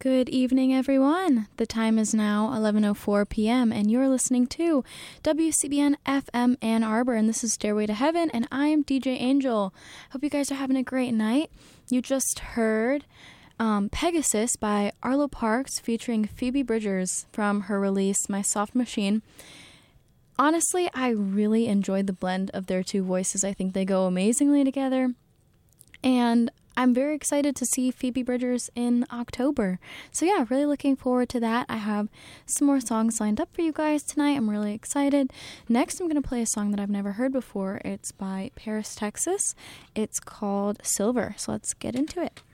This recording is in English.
Good evening, everyone. The time is now 11:04 p.m., and you're listening to WCBN FM Ann Arbor, and this is Stairway to Heaven, and I'm DJ Angel. Hope you guys are having a great night. You just heard Pegasus by Arlo Parks featuring Phoebe Bridgers from her release, My Soft Machine. Honestly, I really enjoyed the blend of their two voices. I think they go amazingly together, and I'm very excited to see Phoebe Bridgers in October. So yeah, really looking forward to that. I have some more songs lined up for you guys tonight. I'm really excited. Next, I'm going to play a song that I've never heard before. It's by Paris, Texas. It's called Silver. So let's get into it.